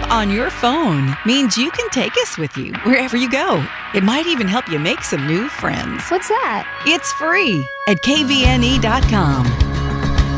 on your phone means you can take us with you wherever you go. It might even help you make some new friends. What's that? It's free at kvne.com.